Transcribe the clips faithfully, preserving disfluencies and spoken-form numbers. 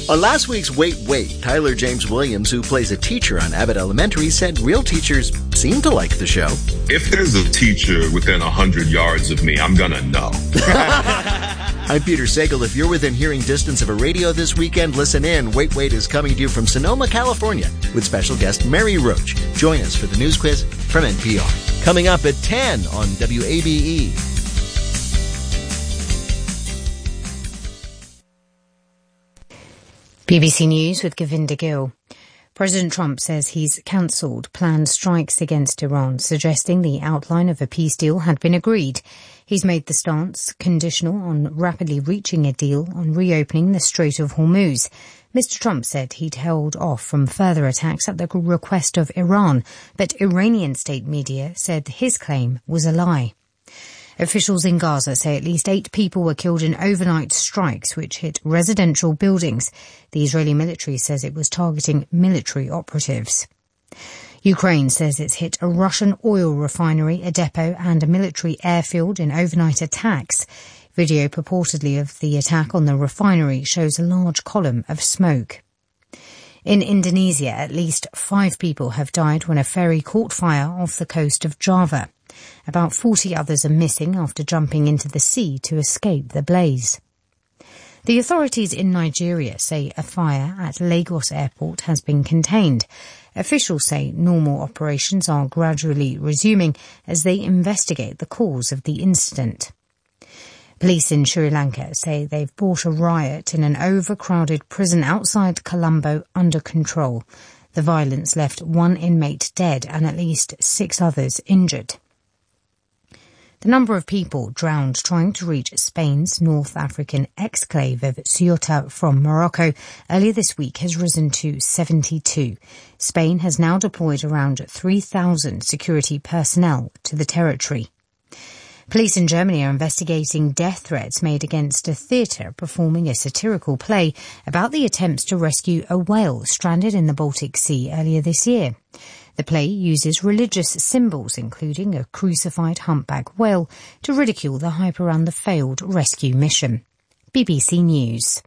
On last week's Wait, Wait, Tyler James Williams, who plays a teacher on Abbott Elementary, said real teachers seem to like the show. If there's a teacher within one hundred yards of me, I'm gonna know. I'm Peter Sagal. If you're within hearing distance of a radio this weekend, listen in. Wait, Wait is coming to you from Sonoma, California, with special guest Mary Roach. Join us for the news quiz from N P R. Coming up at ten on W A B E. B B C News with Govinda Gill. President Trump says he's cancelled planned strikes against Iran, suggesting the outline of a peace deal had been agreed. He's made the stance conditional on rapidly reaching a deal on reopening the Strait of Hormuz. Mister Trump said he'd held off from further attacks at the request of Iran, but Iranian state media said his claim was a lie. Officials in Gaza say at least eight people were killed in overnight strikes which hit residential buildings. The Israeli military says it was targeting military operatives. Ukraine says it's hit a Russian oil refinery, a depot and a military airfield in overnight attacks. Video purportedly of the attack on the refinery shows a large column of smoke. In Indonesia, at least five people have died when a ferry caught fire off the coast of Java. About forty others are missing after jumping into the sea to escape the blaze. The authorities in Nigeria say a fire at Lagos Airport has been contained. Officials say normal operations are gradually resuming as they investigate the cause of the incident. Police in Sri Lanka say they've brought a riot in an overcrowded prison outside Colombo under control. The violence left one inmate dead and at least six others injured. The number of people drowned trying to reach Spain's North African exclave of Ceuta from Morocco earlier this week has risen to seventy-two. Spain has now deployed around three thousand security personnel to the territory. Police in Germany are investigating death threats made against a theatre performing a satirical play about the attempts to rescue a whale stranded in the Baltic Sea earlier this year. The play uses religious symbols, including a crucified humpback whale, to ridicule the hype around the failed rescue mission. B B C News.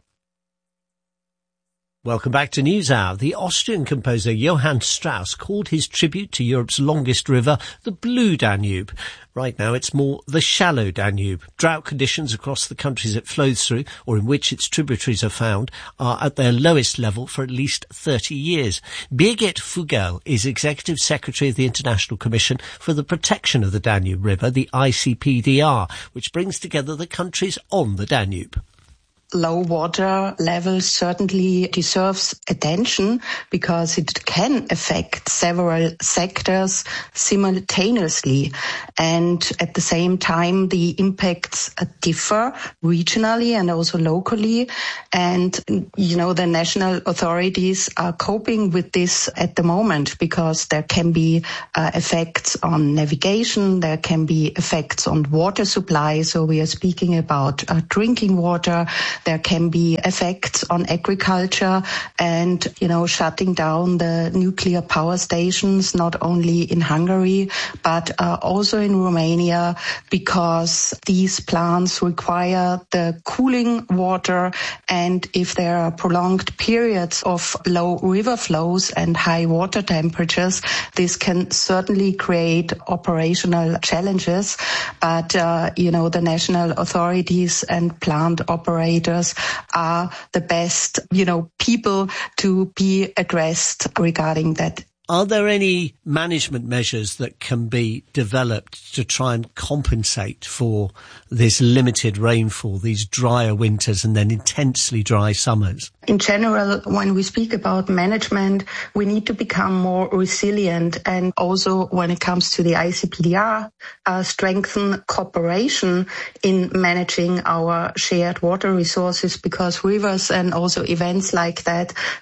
Welcome back to NewsHour. The Austrian composer Johann Strauss called his tribute to Europe's longest river the Blue Danube. Right now it's more the shallow Danube. Drought conditions across the countries it flows through, or in which its tributaries are found, are at their lowest level for at least thirty years. Birgit Fugel is Executive Secretary of the International Commission for the Protection of the Danube River, the I C P D R, which brings together the countries on the Danube. Low water levels certainly deserves attention because it can affect several sectors simultaneously. And at the same time, the impacts differ regionally and also locally. And, you know, the national authorities are coping with this at the moment because there can be uh, effects on navigation, there can be effects on water supply. So we are speaking about uh, drinking water. There can be effects on agriculture and, you know, shutting down the nuclear power stations, not only in Hungary, but uh, also in Romania, because these plants require the cooling water. And if there are prolonged periods of low river flows and high water temperatures, this can certainly create operational challenges. But, uh, you know, the national authorities and plant operators are the best, you know, people to be addressed regarding that. Are there any management measures that can be developed to try and compensate for this limited rainfall, these drier winters and then intensely dry summers? In general, when we speak about management, we need to become more resilient, and also when it comes to the I C P D R, uh, strengthen cooperation in managing our shared water resources, because rivers and also events like that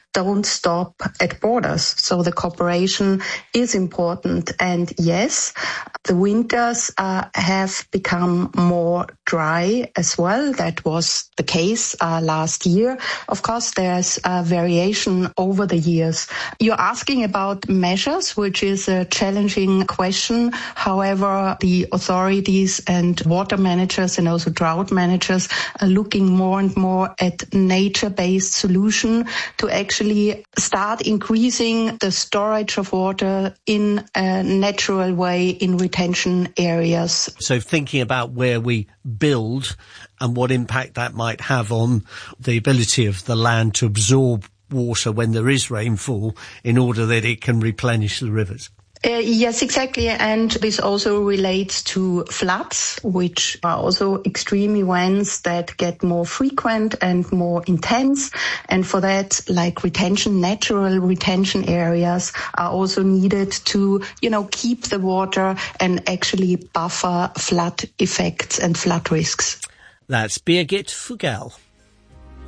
don't stop at borders. So the cooperation is important. And yes, the winters uh, have become more dry as well. That was the case uh, last year. Of course, there's a variation over the years. You're asking about measures, which is a challenging question. However, the authorities and water managers and also drought managers are looking more and more at nature-based solution to actually start increasing the storage of water in a natural way in retention areas. So thinking about where we build and what impact that might have on the ability of the land to absorb water when there is rainfall in order that it can replenish the rivers. Uh, yes, exactly. And this also relates to floods, which are also extreme events that get more frequent and more intense. And for that, like retention, natural retention areas are also needed to, you know, keep the water and actually buffer flood effects and flood risks. That's Birgit Fugel.